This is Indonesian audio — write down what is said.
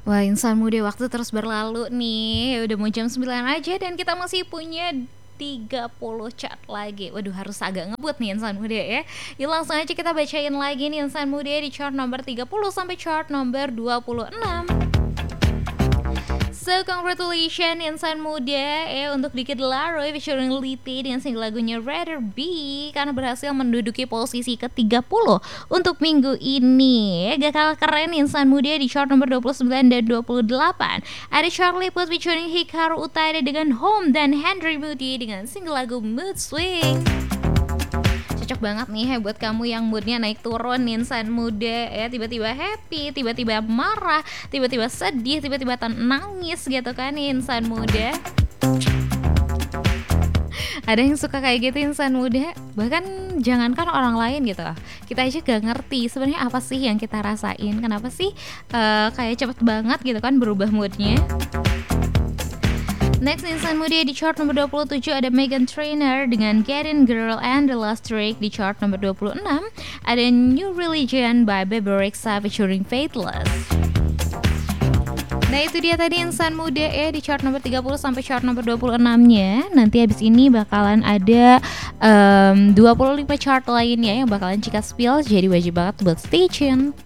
Wah, insan muda waktu terus berlalu nih. Udah mau jam 9 aja dan kita masih punya 30 chart lagi. Waduh, harus agak ngebut nih insan muda ya. Yuk langsung aja kita bacain lagi nih insan muda di chart nomor 30 sampai chart nomor 26. So congratulations insan muda untuk Dikit Laroy featuring Liti dengan single lagunya Rather Be karena berhasil menduduki posisi ke-30 untuk minggu ini. Gak kalah keren insan muda di chart nomor 29 dan 28. Ada Charlie Puth featuring Hikaru Utada dengan Home dan Henry Moody dengan single lagu Mood Swing. Cocok banget nih buat kamu yang moodnya naik turun insan muda ya, tiba-tiba happy, tiba-tiba marah, tiba-tiba sedih, tiba-tiba nangis gitu kan insan muda. Ada yang suka kayak gitu insan muda, bahkan jangankan orang lain gitu, kita aja gak ngerti sebenarnya apa sih yang kita rasain, kenapa sih kayak cepet banget gitu kan berubah moodnya. Next insan muda di chart nomor 27 ada Meghan Trainor dengan Getting Girl, and The Last Trick di chart nomor 26 ada New Religion by Bebe Rexha featuring Faithless. Nah itu dia tadi insan muda ya di chart nomor 30 sampai chart nomor 26-nya. Nanti habis ini bakalan ada 25 chart lainnya yang bakalan Cika spill, jadi wajib banget buat stay tune.